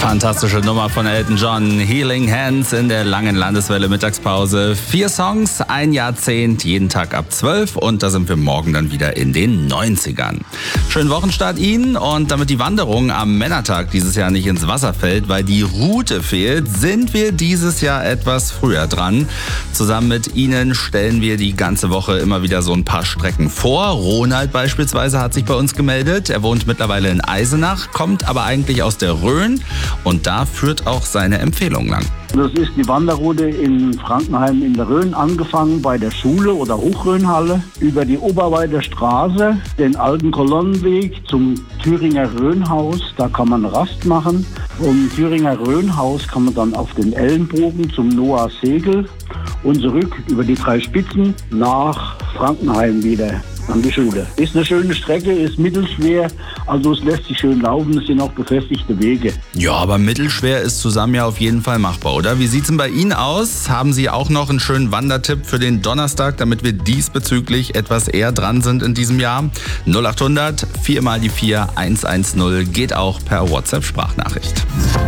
Fantastische Nummer von Elton John, Healing Hands in der langen Landeswelle Mittagspause. 4 Songs, ein Jahrzehnt, jeden Tag ab 12 und da sind wir morgen dann wieder in den 90ern. Schönen Wochenstart Ihnen und damit die Wanderung am Männertag dieses Jahr nicht ins Wasser fällt, weil die Route fehlt, sind wir dieses Jahr etwas früher dran. Zusammen mit Ihnen stellen wir die ganze Woche immer wieder so ein paar Strecken vor. Ronald beispielsweise hat sich bei uns gemeldet. Er wohnt mittlerweile in Eisenach, kommt aber eigentlich aus der Rhön. Und da führt auch seine Empfehlung lang. Das ist die Wanderroute in Frankenheim in der Rhön, angefangen bei der Schule oder Hochrhönhalle, über die Oberweiter Straße, den alten Kolonnenweg zum Thüringer Rhönhaus. Da kann man Rast machen. Vom Thüringer Rhönhaus kann man dann auf den Ellenbogen zum Noah Segel und zurück über die 3 Spitzen nach Frankenheim wieder an die Schule. Ist eine schöne Strecke, ist mittelschwer, also es lässt sich schön laufen, es sind auch befestigte Wege. Ja, aber mittelschwer ist zusammen ja auf jeden Fall machbar, oder? Wie sieht's denn bei Ihnen aus? Haben Sie auch noch einen schönen Wandertipp für den Donnerstag, damit wir diesbezüglich etwas eher dran sind in diesem Jahr? 0800 4 mal die 4 110 geht auch per WhatsApp-Sprachnachricht.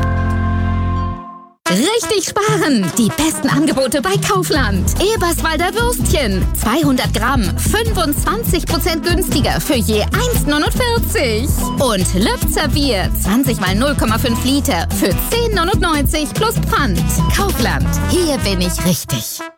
Richtig sparen! Die besten Angebote bei Kaufland. Eberswalder Würstchen. 200 Gramm, 25% günstiger für je 1,49. Und Lübzer Bier. 20 mal 0,5 Liter für 10,99 plus Pfand. Kaufland. Hier bin ich richtig.